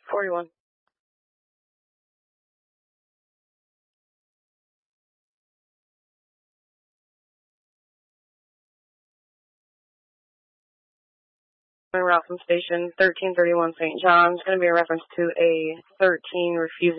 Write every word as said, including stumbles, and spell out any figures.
forty-one. Route from station thirteen thirty-one Saint John's. Going to be a reference to a thirteen refusing